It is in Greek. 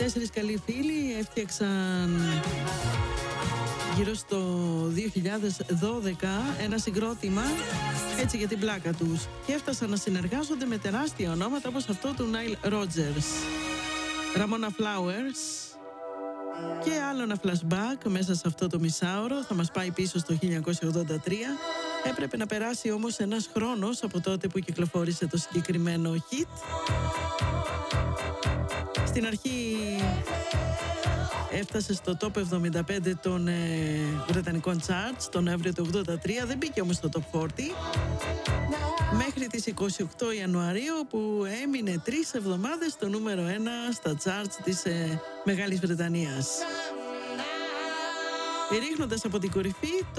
Τέσσερις καλοί φίλοι έφτιαξαν γύρω στο 2012 ένα συγκρότημα έτσι για την πλάκα τους και έφτασαν να συνεργάζονται με τεράστια ονόματα όπως αυτό του Nile Rodgers, Ramona Flowers. Και άλλο ένα flashback μέσα σε αυτό το μισάωρο θα μας πάει πίσω στο 1983. Έπρεπε να περάσει όμως ένας χρόνος από τότε που κυκλοφόρησε το συγκεκριμένο hit. Στην αρχή έφτασε στο top 75 των βρετανικών charts τον Νοέμβριο του 1983. Δεν μπήκε όμως στο top 40 μέχρι τις 28 Ιανουαρίου που έμεινε 3 εβδομάδες στο νούμερο 1 στα charts της Μεγάλης Βρετανίας. Ρίχνοντας από την κορυφή